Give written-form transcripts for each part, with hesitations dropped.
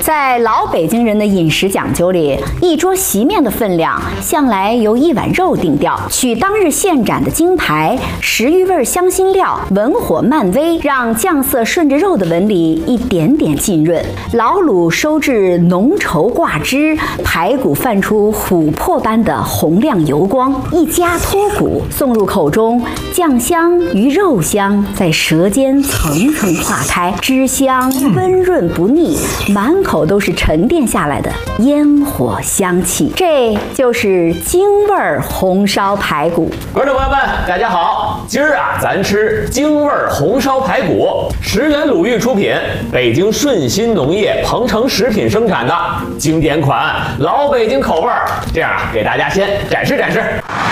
在老北京人的饮食讲究里，一桌席面的分量向来由一碗肉定调，取当日现斩的精排，食欲味香辛料，文火慢煨，让酱色顺着肉的纹理一点点浸润。老卤收至浓稠挂汁，排骨泛出琥珀般的红亮油光，一夹脱骨，送入口中，酱香与肉香在舌尖层层化开，汁香温润不腻，满口都是沉淀下来的烟火香气。这就是京味红烧排骨。 观众朋友们，大家好，今儿啊，咱吃京味红烧排骨，石原鲁豫出品，北京顺心农业鹏城食品生产的经典款，老北京口味儿。这样啊，给大家先展示展示。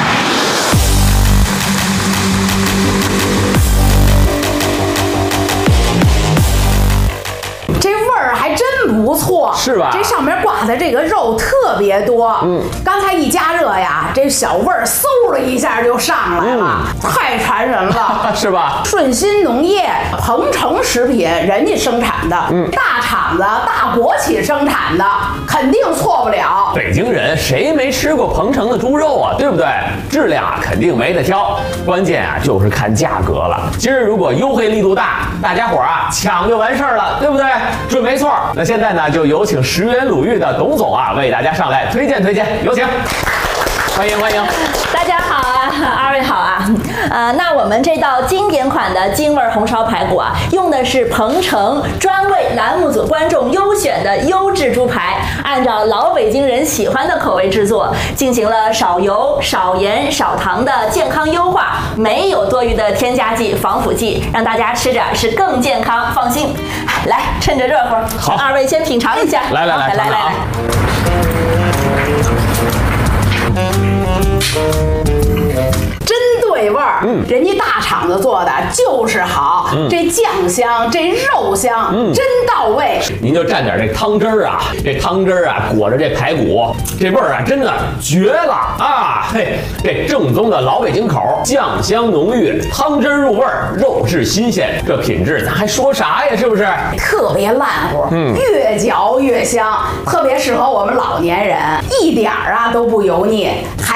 这味儿还真不错， 是吧？ 这上面挂的这个肉特别多，刚才一加热呀，这小味儿嗖了一下就上来了，太馋人了， 是吧？ 顺心农业鹏城食品人家生产的，大厂子、大国企生产的，肯定错不了。 北京人谁没吃过鹏城的猪肉啊？对不对？质量啊肯定没得挑，关键啊就是看价格了。今儿如果优惠力度大，大家伙儿啊抢就完事儿了，对不对？准没错。那现在呢，就有请石原鲁豫的董总啊，为大家上来推荐推荐，有请。欢迎欢迎， 大家好啊，二位好啊，那我们这道经典款的京味红烧排骨啊，用的是鹏城专为栏目组观众优选的优质猪排，按照老北京人喜欢的口味制作，进行了少油、少盐、少糖的健康优化，没有多余的添加剂、防腐剂，让大家吃着是更健康，放心。来，趁着热乎， 好， 二位先品尝一下。 来。 真对味儿，人家大厂子做的就是好，这酱香，这肉香，真到位。 您就蘸点这汤汁儿啊，这汤汁儿啊裹着这排骨，这味儿啊真的绝了啊！嘿，这正宗的老北京口，酱香浓郁，汤汁入味儿，肉质新鲜，这品质咱还说啥呀？是不是？ 特别烂乎，越嚼越香，特别适合我们老年人，一点儿啊都不油腻。